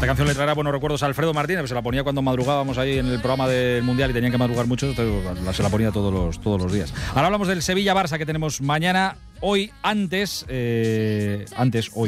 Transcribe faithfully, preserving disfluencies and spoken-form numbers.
Esta canción le traerá buenos recuerdos a Alfredo Martínez, que se la ponía cuando madrugábamos ahí en el programa del Mundial y tenían que madrugar mucho, entonces se la ponía todos los, todos los días. Ahora hablamos del Sevilla-Barça que tenemos mañana. Hoy, antes, eh, antes, hoy.